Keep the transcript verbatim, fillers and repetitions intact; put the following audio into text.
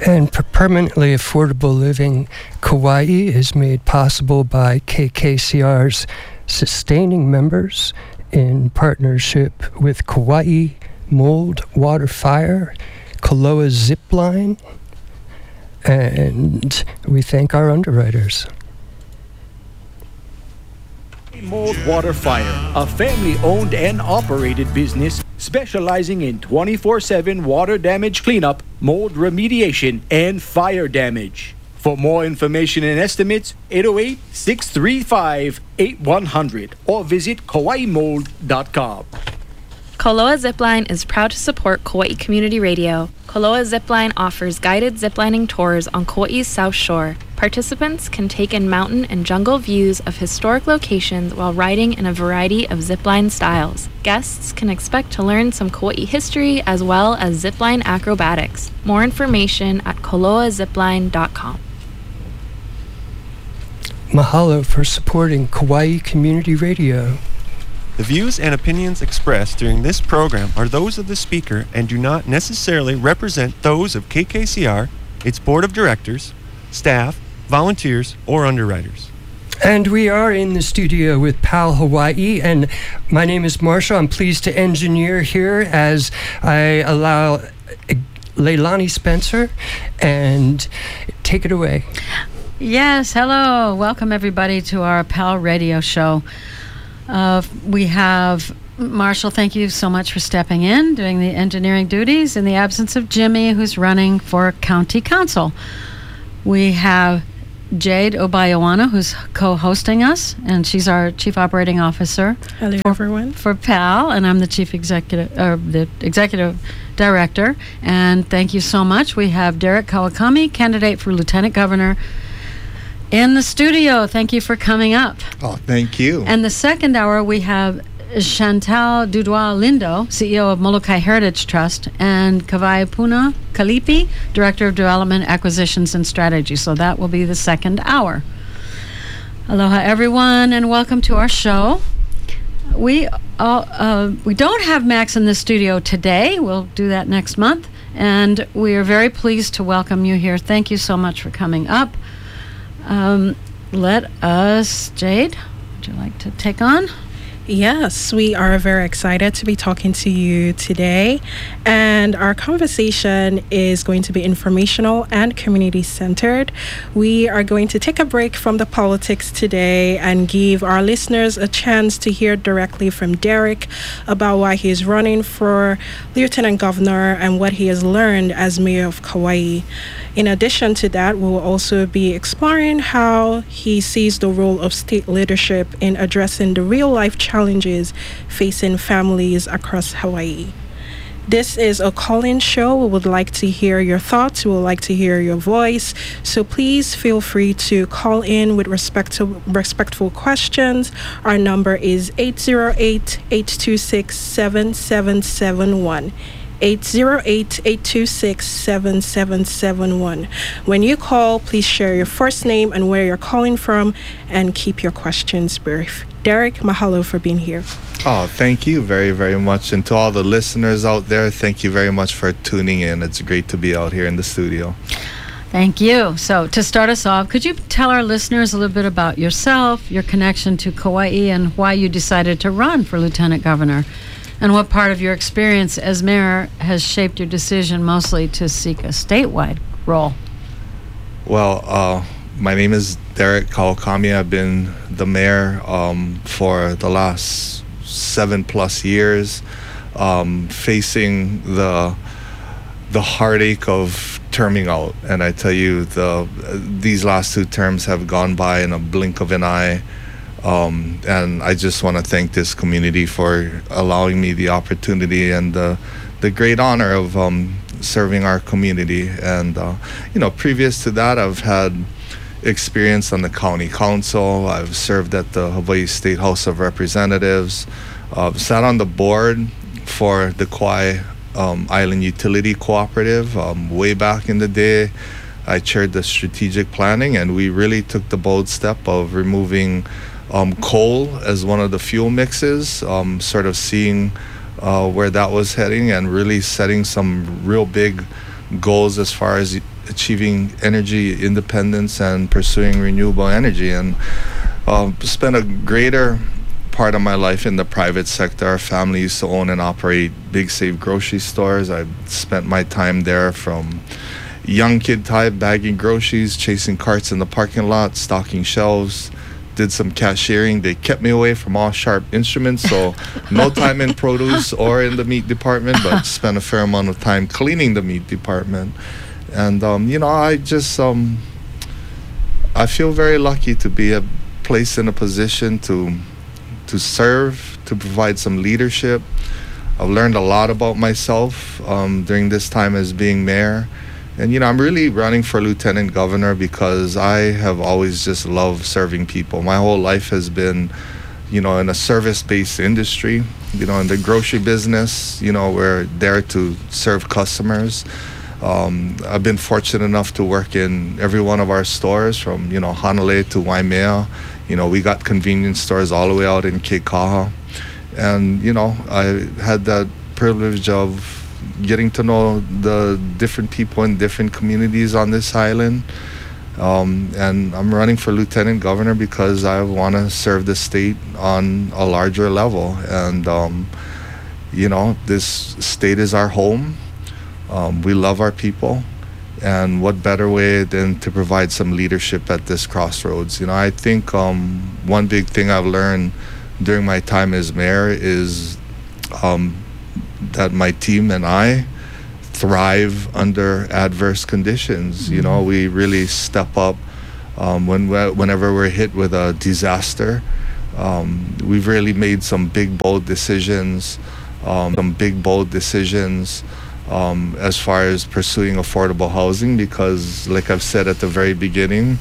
And per- permanently affordable living Kauai is made possible by K K C R's sustaining members in partnership with Kauai Mold, Water, Fire, Koloa Zipline, and we thank our underwriters. Mold, Water, Fire, a family-owned and operated business specializing in twenty-four seven water damage cleanup, mold remediation, and fire damage. For more information and estimates, eight oh eight, six three five, eight one zero zero or visit kauai mold dot com. Koloa Zipline is proud to support Kauai Community Radio. Koloa Zipline offers guided ziplining tours on Kauai's South Shore. Participants can take in mountain and jungle views of historic locations while riding in a variety of zipline styles. Guests can expect to learn some Kauai history as well as zipline acrobatics. More information at koloa zipline dot com. Mahalo for supporting Kauai Community Radio. The views and opinions expressed during this program are those of the speaker and do not necessarily represent those of K K C R, its board of directors, staff, volunteers, or underwriters. And we are in the studio with P A L Hawaii, and my name is Marshall. I'm pleased to engineer here as I allow Leilani Spencer, and take it away. Yes, hello. Welcome everybody to our P A L radio show. Uh, we have Marshall, thank you so much for stepping in, doing the engineering duties in the absence of Jimmy, who's running for county council. We have Jade Obayawana, who's co-hosting us, and she's our chief operating officer. Hello, for, everyone. For P A L, and I'm the chief executive, or the executive director. And thank you so much. We have Derek Kawakami, candidate for lieutenant governor, in the studio. Thank you for coming up. Oh, thank you. And the second hour, we have Chantal Dudois Lindo, C E O of Molokai Heritage Trust, and Kawai Puna Kalipi, Director of Development, Acquisitions, and Strategy. So that will be the second hour. Aloha, everyone, and welcome to our show. We uh, uh, we don't have Max in the studio today. We'll do that next month. And we are very pleased to welcome you here. Thank you so much for coming up. Um, let us, Jade, would you like to take on? Yes, we are very excited to be talking to you today, and our conversation is going to be informational and community-centered. We are going to take a break from the politics today and give our listeners a chance to hear directly from Derek about why he is running for Lieutenant Governor and what he has learned as Mayor of Kauai. In addition to that, we will also be exploring how he sees the role of state leadership in addressing the real-life challenges facing families across Hawaii. This is a call-in show. We would like to hear your thoughts. We would like to hear your voice. So please feel free to call in with respect to respectful questions. Our number is eight zero eight, eight two six, seven seven seven one. eight zero eight, eight two six, seven seven seven one. When you call, please share your first name and where you're calling from, and keep your questions brief. Derek, mahalo for being here. Oh, thank you very, very much. And to all the listeners out there, thank you very much for tuning in. It's great to be out here in the studio. Thank you. So to start us off, could you tell our listeners a little bit about yourself, your connection to Kauai, and why you decided to run for Lieutenant Governor? And what part of your experience as mayor has shaped your decision mostly to seek a statewide role? Well, uh, my name is Derek Kawakami. I've been the mayor um, for the last seven plus years, um, facing the the heartache of terming out. And I tell you, the these last two terms have gone by in a blink of an eye. Um, and I just want to thank this community for allowing me the opportunity and the the great honor of um, serving our community. And uh, you know, previous to that, I've had experience on the county council. I've served at the Hawaii State House of Representatives. Uh, sat on the board for the Kauai um, Island Utility Cooperative um, way back in the day. I chaired the strategic planning, and we really took the bold step of removing Um, coal as one of the fuel mixes, um, sort of seeing uh, where that was heading, and really setting some real big goals as far as achieving energy independence and pursuing renewable energy, and uh, spent a greater part of my life in the private sector. Our family used to own and operate Big Save grocery stores. I spent my time there from young kid type, bagging groceries, chasing carts in the parking lot, stocking shelves, did some cashiering. They kept me away from all sharp instruments, so no time in produce or in the meat department, but spent a fair amount of time cleaning the meat department. And um, you know, I just um, I feel very lucky to be a, placed in a position to to serve, to provide some leadership. I've learned a lot about myself um, during this time as being mayor. And, you know, I'm really running for lieutenant governor because I have always just loved serving people. My whole life has been, you know, in a service-based industry, you know, in the grocery business. You know, we're there to serve customers. Um, I've been fortunate enough to work in every one of our stores from, you know, Hanalei to Waimea. You know, we got convenience stores all the way out in Keikaha. And, you know, I had that privilege of getting to know the different people in different communities on this island. Um, and I'm running for lieutenant governor because I want to serve the state on a larger level. And, um, you know, this state is our home. Um, we love our people. And what better way than to provide some leadership at this crossroads? You know, I think um, one big thing I've learned during my time as mayor is um, that my team and I thrive under adverse conditions. Mm-hmm. You know, we really step up um, when we're, whenever we're hit with a disaster. Um, we've really made some big, bold decisions, um, some big, bold decisions um, as far as pursuing affordable housing, because like I've said at the very beginning,